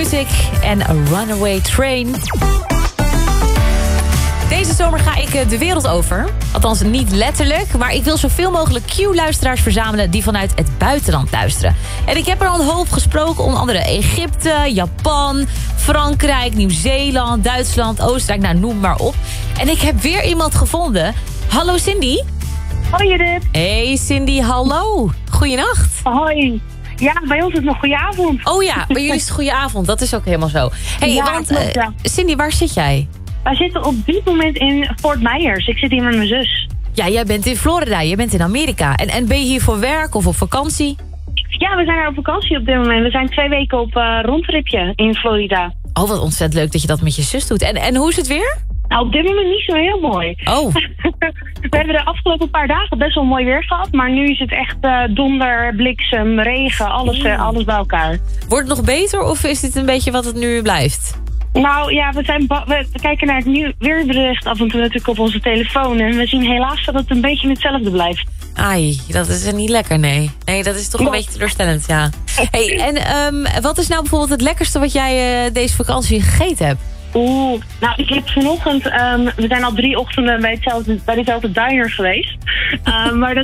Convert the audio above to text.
Music en A Runaway Train. Deze zomer ga ik de wereld over. Althans, niet letterlijk, maar ik wil zoveel mogelijk Q-luisteraars verzamelen die vanuit het buitenland luisteren. En ik heb er al een hoop gesproken, onder andere Egypte, Japan, Frankrijk, Nieuw-Zeeland, Duitsland, Oostenrijk, nou noem maar op. En ik heb weer iemand gevonden. Hallo Cindy. Hoi Judith. Hey Cindy, hallo. Goeienacht. Hoi. Ja, bij ons is het nog goeie avond. Oh ja, bij jullie is het goeie avond, dat is ook helemaal zo. Hey, ja, want klopt, ja. Cindy, waar zit jij? Wij zitten op dit moment in Fort Myers. Ik zit hier met mijn zus. Ja, jij bent in Florida, jij bent in Amerika. En ben je hier voor werk of op vakantie? Ja, we zijn er op vakantie op dit moment. We zijn 2 weken op rondtripje in Florida. Oh, wat ontzettend leuk dat je dat met je zus doet. En hoe is het weer? Nou, op dit moment niet zo heel mooi. Oh. We hebben de afgelopen paar dagen best wel mooi weer gehad. Maar nu is het echt donder, bliksem, regen, alles bij elkaar. Wordt het nog beter of is dit een beetje wat het nu blijft? Nou ja, we kijken naar het weerbericht af en toe natuurlijk op onze telefoon. En we zien helaas dat het een beetje hetzelfde blijft. Ai, dat is niet lekker, nee. Nee, dat is toch een beetje teleurstellend, ja. Hey, en wat is nou bijvoorbeeld het lekkerste wat jij deze vakantie gegeten hebt? Nou, ik heb vanochtend, we zijn al 3 ochtenden bij dezelfde diner geweest. Maar